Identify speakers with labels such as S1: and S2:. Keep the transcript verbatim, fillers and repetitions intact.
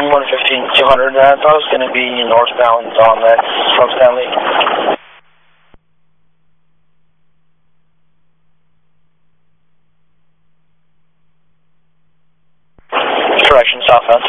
S1: one fifteen, two hundred. I thought it was going to be northbound on that from Stanley. Correction, southbound.